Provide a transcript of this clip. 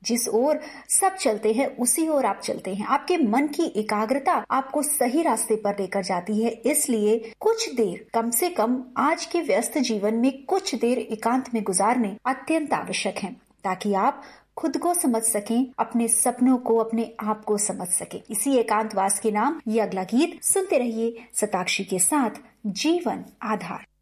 जिस ओर सब चलते हैं उसी ओर आप चलते हैं। आपके मन की एकाग्रता आपको सही रास्ते पर लेकर जाती है। इसलिए कुछ देर, कम से कम आज के व्यस्त जीवन में कुछ देर एकांत में गुजारने अत्यंत आवश्यक है, ताकि आप खुद को समझ सकें, अपने सपनों को, अपने आप को समझ सकें। इसी एकांतवास के नाम ये अगला गीत सुनते रहिए शताक्षी के साथ, जीवन आधार।